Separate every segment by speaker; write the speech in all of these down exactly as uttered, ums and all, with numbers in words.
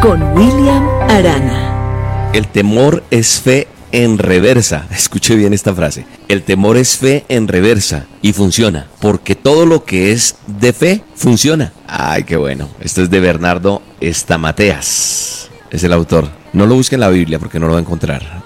Speaker 1: con William Arana.
Speaker 2: El temor es fe en reversa. Escuche bien esta frase. El temor es fe en reversa y funciona, porque todo lo que es de fe funciona. Ay, qué bueno. Esto es de Bernardo Estamateas. Es el autor. No lo busque en la Biblia porque no lo va a encontrar.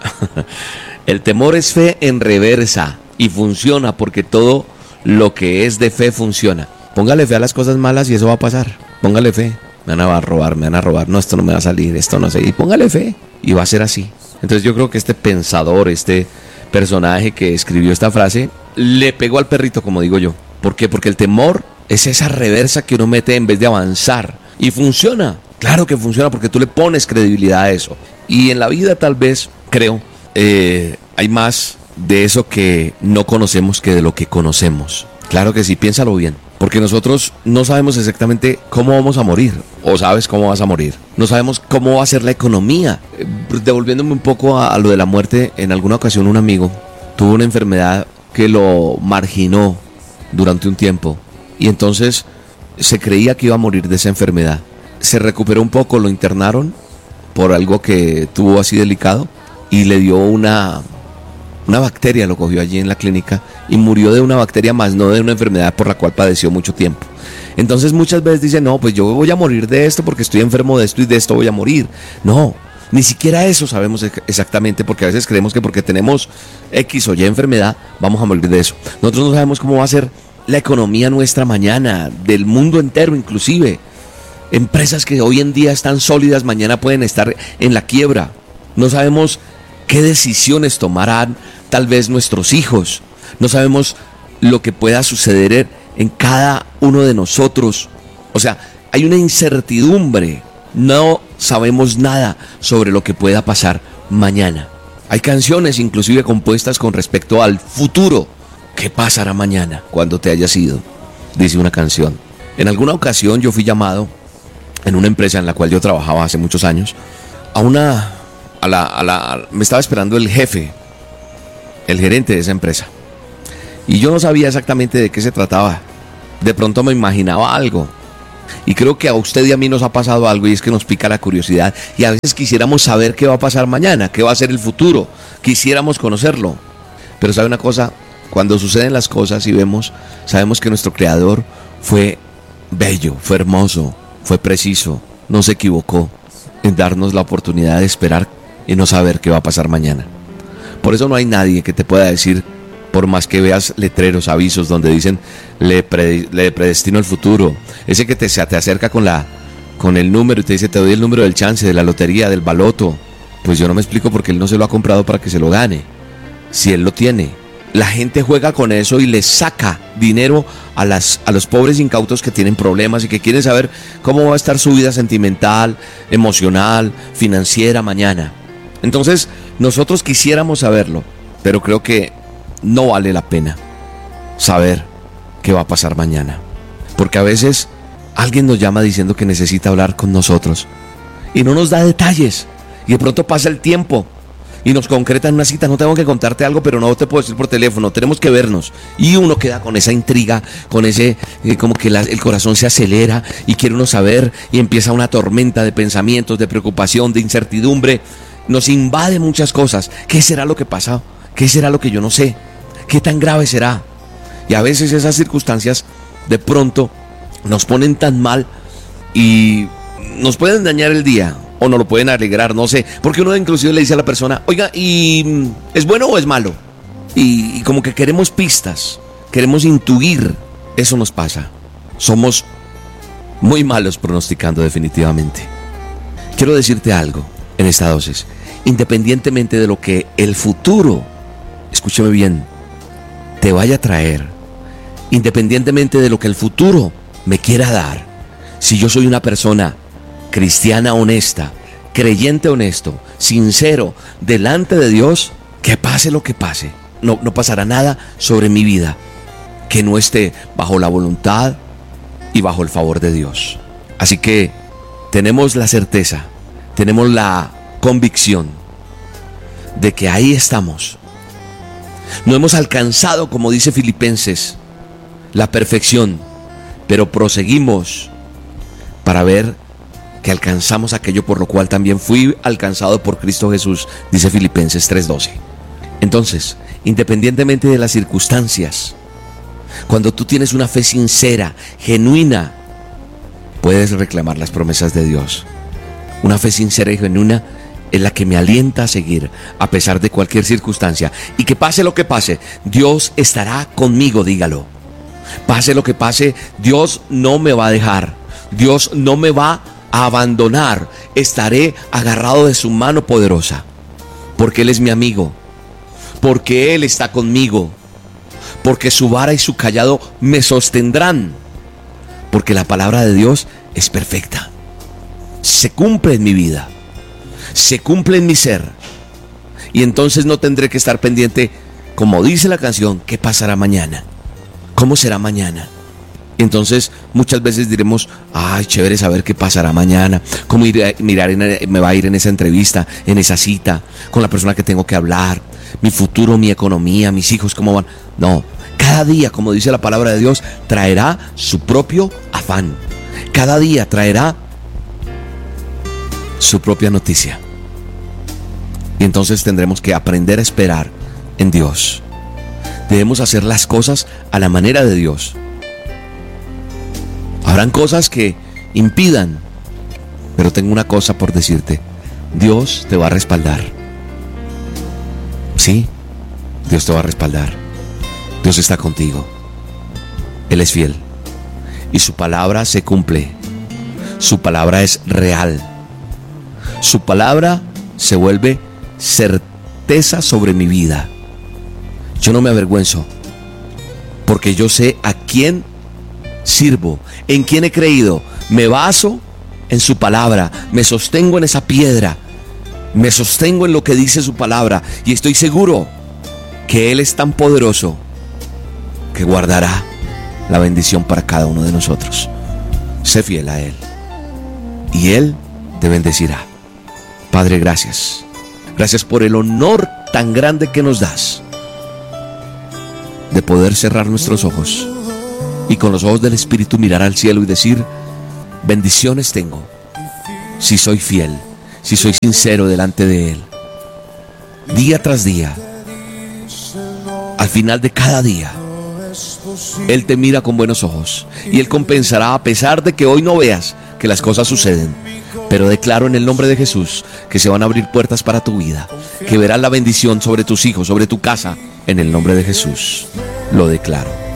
Speaker 2: El temor es fe en reversa y funciona porque todo lo que es de fe funciona. Póngale fe a las cosas malas y eso va a pasar. Póngale fe. Me van a robar, me van a robar. No, esto no me va a salir, esto no sé. Y póngale fe y va a ser así. Entonces yo creo que este pensador, este personaje que escribió esta frase, le pegó al perrito, como digo yo. ¿Por qué? Porque el temor es esa reversa que uno mete en vez de avanzar. Y funciona. Claro que funciona porque tú le pones credibilidad a eso. Y en la vida tal vez, creo, eh, hay más de eso que no conocemos que de lo que conocemos. Claro que sí, piénsalo bien. Porque nosotros no sabemos exactamente cómo vamos a morir. O sabes cómo vas a morir. No sabemos cómo va a ser la economía. Eh, devolviéndome un poco a, a lo de la muerte, en alguna ocasión un amigo tuvo una enfermedad que lo marginó durante un tiempo. Y entonces se creía que iba a morir de esa enfermedad. Se recuperó un poco, lo internaron por algo que tuvo así delicado. Y le dio una... Una bacteria lo cogió allí en la clínica y murió de una bacteria más, no de una enfermedad por la cual padeció mucho tiempo. Entonces muchas veces dicen, no, pues yo voy a morir de esto porque estoy enfermo de esto y de esto voy a morir. No, ni siquiera eso sabemos exactamente, porque a veces creemos que porque tenemos X o Y enfermedad vamos a morir de eso. Nosotros no sabemos cómo va a ser la economía nuestra mañana, del mundo entero inclusive. Empresas que hoy en día están sólidas, mañana pueden estar en la quiebra. No sabemos qué decisiones tomarán tal vez nuestros hijos. No sabemos lo que pueda suceder en cada uno de nosotros. O sea, hay una incertidumbre. No sabemos nada sobre lo que pueda pasar mañana. Hay canciones inclusive compuestas con respecto al futuro. ¿Qué pasará mañana cuando te hayas ido? Dice una canción. En alguna ocasión yo fui llamado en una empresa en la cual yo trabajaba hace muchos años a una... A la, a la, a, me estaba esperando el jefe, el gerente de esa empresa. Y yo no sabía exactamente de qué se trataba. De pronto me imaginaba algo. Y creo que a usted y a mí nos ha pasado algo, y es que nos pica la curiosidad. Y a veces quisiéramos saber qué va a pasar mañana, qué va a ser el futuro. Quisiéramos conocerlo. Pero ¿sabe una cosa? Cuando suceden las cosas y vemos, sabemos que nuestro Creador fue bello, fue hermoso, fue preciso, no se equivocó en darnos la oportunidad de esperar y no saber qué va a pasar mañana. Por eso no hay nadie que te pueda decir, por más que veas letreros, avisos donde dicen le, pre, le predestino el futuro, ese que te, te acerca con, la, con el número y te dice te doy el número del chance, de la lotería, del baloto. Pues yo no me explico por qué él no se lo ha comprado para que se lo gane, si él lo tiene. La gente juega con eso y le saca dinero a, las, a los pobres incautos que tienen problemas y que quieren saber cómo va a estar su vida sentimental, emocional, financiera mañana. Entonces, nosotros quisiéramos saberlo, pero creo que no vale la pena saber qué va a pasar mañana. Porque a veces alguien nos llama diciendo que necesita hablar con nosotros y no nos da detalles. Y de pronto pasa el tiempo y nos concretan una cita. No tengo que contarte algo, pero no te puedo decir por teléfono, tenemos que vernos. Y uno queda con esa intriga, con ese, eh, como que la, el corazón se acelera y quiere uno saber, y empieza una tormenta de pensamientos, de preocupación, de incertidumbre. Nos invade muchas cosas. ¿Qué será lo que pasa? ¿Qué será lo que yo no sé? ¿Qué tan grave será? Y a veces esas circunstancias de pronto nos ponen tan mal y nos pueden dañar el día o nos lo pueden alegrar, no sé. Porque uno inclusive le dice a la persona, oiga, ¿y es bueno o es malo? Y, y como que queremos pistas, queremos intuir. Eso nos pasa. Somos muy malos pronosticando definitivamente. Quiero decirte algo en esta dosis. Independientemente de lo que el futuro, escúchame bien, te vaya a traer, independientemente de lo que el futuro me quiera dar, si yo soy una persona cristiana honesta, creyente honesto, sincero, delante de Dios, que pase lo que pase, no, no pasará nada sobre mi vida que no esté bajo la voluntad y bajo el favor de Dios. Así que tenemos la certeza, tenemos la convicción de que ahí estamos. No hemos alcanzado, como dice Filipenses, la perfección, pero proseguimos para ver que alcanzamos aquello por lo cual también fui alcanzado por Cristo Jesús, dice Filipenses tres doce. Entonces, independientemente de las circunstancias, cuando tú tienes una fe sincera, genuina, puedes reclamar las promesas de Dios. Una fe sincera y genuina es la que me alienta a seguir a pesar de cualquier circunstancia. Y que pase lo que pase, Dios estará conmigo, dígalo. Pase lo que pase, Dios no me va a dejar. Dios no me va a abandonar. Estaré agarrado de su mano poderosa. Porque Él es mi amigo. Porque Él está conmigo. Porque su vara y su callado me sostendrán. Porque la palabra de Dios es perfecta. Se cumple en mi vida. Se cumple en mi ser. Y entonces no tendré que estar pendiente, como dice la canción, ¿qué pasará mañana? ¿Cómo será mañana? Y entonces muchas veces diremos, ay, chévere saber qué pasará mañana, cómo ir a, mirar en, me va a ir en esa entrevista, en esa cita, con la persona que tengo que hablar, mi futuro, mi economía, mis hijos, cómo van. No, cada día, como dice la palabra de Dios, traerá su propio afán. Cada día traerá su propia noticia. Y entonces tendremos que aprender a esperar en Dios. Debemos hacer las cosas a la manera de Dios. Habrán cosas que impidan, pero tengo una cosa por decirte: Dios te va a respaldar. Sí, Dios te va a respaldar. Dios está contigo. Él es fiel y su palabra se cumple. Su palabra es real. Su palabra se vuelve certeza sobre mi vida. Yo no me avergüenzo, porque yo sé a quién sirvo, en quién he creído. Me baso en su palabra, me sostengo en esa piedra, me sostengo en lo que dice su palabra, y estoy seguro que Él es tan poderoso que guardará la bendición para cada uno de nosotros. Sé fiel a Él y Él te bendecirá. Padre, gracias. Gracias por el honor tan grande que nos das de poder cerrar nuestros ojos y con los ojos del Espíritu mirar al cielo y decir: bendiciones tengo si soy fiel, si soy sincero delante de Él. Día tras día, al final de cada día, Él te mira con buenos ojos y Él compensará, a pesar de que hoy no veas que las cosas suceden. Pero declaro en el nombre de Jesús que se van a abrir puertas para tu vida, que verás la bendición sobre tus hijos, sobre tu casa. En el nombre de Jesús lo declaro.